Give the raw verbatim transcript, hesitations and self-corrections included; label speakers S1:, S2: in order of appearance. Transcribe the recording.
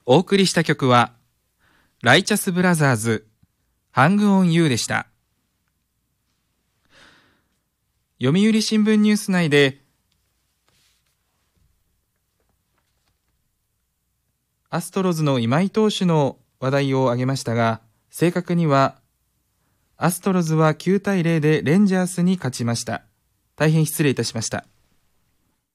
S1: お送りした曲はライチャスブラザーズハングオンユーでした。読売新聞ニュース内でアストロズの今井投手の話題を挙げましたが、正確にはアストロズはきゅうたいゼロでレンジャースに勝ちました。大変失礼いたしました。